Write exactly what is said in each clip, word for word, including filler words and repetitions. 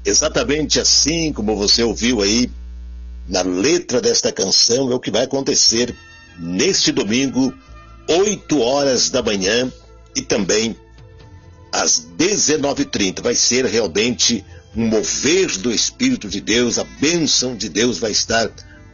Exatamente assim como você ouviu aí na letra desta canção, é o que vai acontecer neste domingo, oito horas da manhã e também às dezenove e trinta. Vai ser realmente um mover do Espírito de Deus, a bênção de Deus vai estar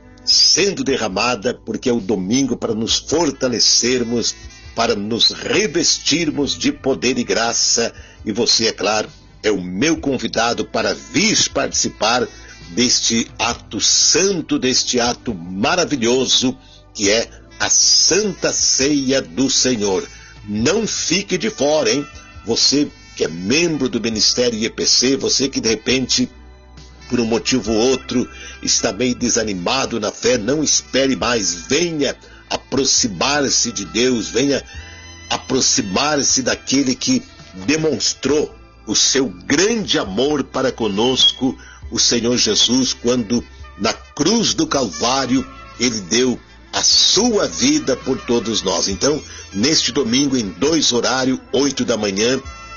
sendo derramada, porque é o domingo para nos fortalecermos, para nos revestirmos de poder e graça, e você, é claro, é o meu convidado para vir participar deste ato santo, deste ato maravilhoso, que é a Santa Ceia do Senhor. Não fique de fora, hein? Você que é membro do Ministério I E P C, você que de repente, por um motivo ou outro, está meio desanimado na fé, não espere mais, venha aproximar-se de Deus, venha aproximar-se daquele que demonstrou o seu grande amor para conosco, o Senhor Jesus, quando na cruz do Calvário ele deu a sua vida por todos nós. Então, neste domingo, em dois horários, oito da manhã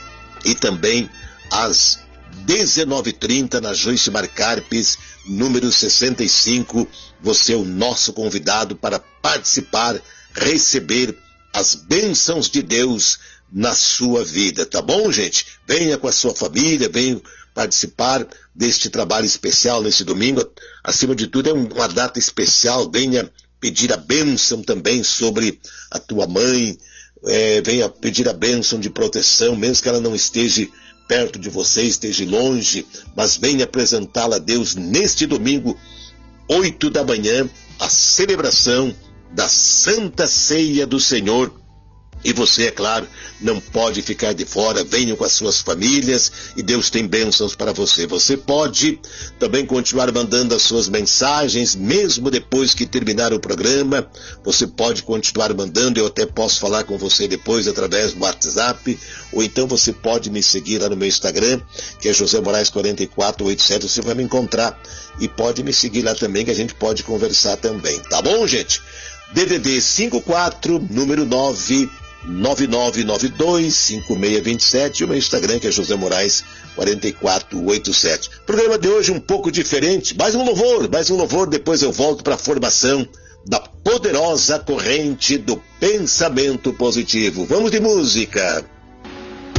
e também às dezenove e trinta, na Joyce Marcarpes, número sessenta e cinco, você é o nosso convidado para participar, receber as bênçãos de Deus na sua vida, tá bom, gente? Venha com a sua família, venha participar deste trabalho especial nesse domingo. Acima de tudo, é uma data especial. Venha pedir a bênção também sobre a tua mãe, é, venha pedir a bênção de proteção, mesmo que ela não esteja perto de você, esteja longe, mas venha apresentá-la a Deus neste domingo, oito da manhã, a celebração da Santa Ceia do Senhor. E você, é claro, não pode ficar de fora, venham com as suas famílias e Deus tem bênçãos para você. Você pode também continuar mandando as suas mensagens, mesmo depois que terminar o programa, você pode continuar mandando, eu até posso falar com você depois através do WhatsApp, ou então você pode me seguir lá no meu Instagram, que é José Moraes quatro quatro oito sete, você vai me encontrar e pode me seguir lá também, que a gente pode conversar também, tá bom, gente? D D D cinco quatro, número nove nove nove nove dois cinco seis dois sete, e o meu Instagram, que é José Moraes quatro quatro oito sete. Programa de hoje um pouco diferente, mais um louvor, mais um louvor, depois eu volto para a formação da poderosa corrente do pensamento positivo. Vamos de música!